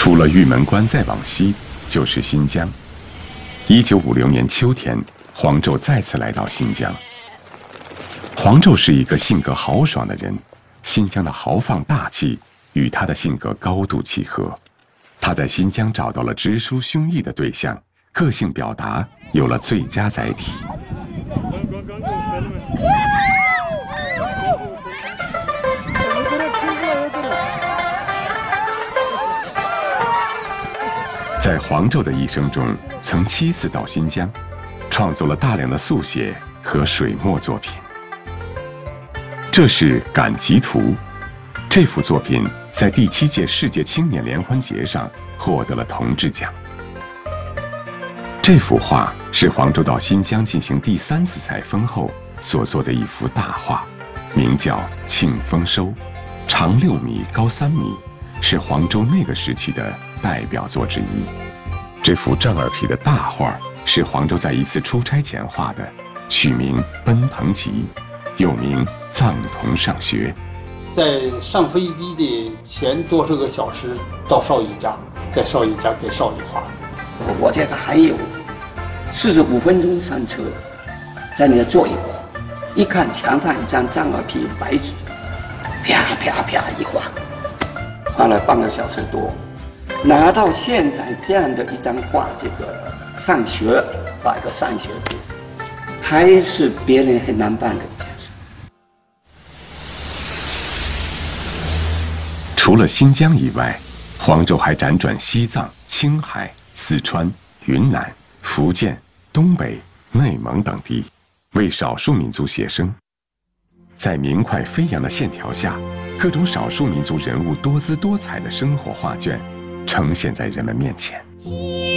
出了玉门关再往西就是新疆。1950年秋天，黄胄再次来到新疆。黄胄是一个性格豪爽的人，新疆的豪放大气与他的性格高度契合。他在新疆找到了直抒胸臆的对象，个性表达有了最佳载体。在黄胄的一生中，曾7次到新疆，创作了大量的速写和水墨作品。这是《赶集图》，这幅作品在第7届世界青年联欢节上获得了铜质奖。这幅画是黄胄到新疆进行第3次采风后所做的一幅大画，名叫《庆丰收》，长6米，高3米，是黄胄那个时期的代表作之一。这幅正二皮的大画是黄胄在一次出差前画的，取名《奔腾集》，又名《藏童上学》。 在上飞机的前多少个小时到少爷家，在少爷家给少爷画的。 我这个还有45分钟上车，在那坐一会儿，一看墙上一张正二皮白纸，啪啪啪一画，画了半个小时多。拿到现在这样的一张画，这个上学画一个上学图，还是别人很难办的一件事。 除了新疆以外，黄胄还辗转西藏、青海、四川、云南、福建、东北、内蒙等地，为少数民族写生。在明快飞扬的线条下，各种少数民族人物多姿多彩的生活画卷呈现在人们面前。